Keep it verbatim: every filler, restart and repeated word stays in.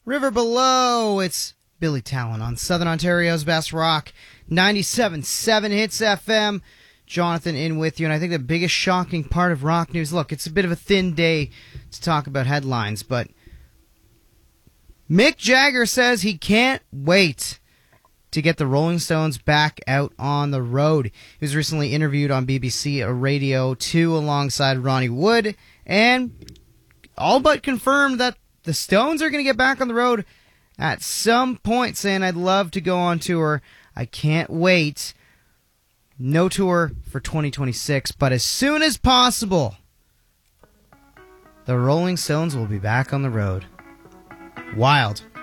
River Below. It's Billy Talon on Southern Ontario's Best Rock, ninety-seven point seven Hits F M. Jonathan in with you, and I think the biggest shocking part of rock news, look, it's a bit of a thin day to talk about headlines, but Mick Jagger says he can't wait to get the Rolling Stones back out on the road. He was recently interviewed on B B C Radio two alongside Ronnie Wood, and all but confirmed that the Stones are going to get back on the road at some point, saying, I'd love to go on tour. I can't wait. No tour for twenty twenty-six, but as soon as possible, the Rolling Stones will be back on the road. Wild.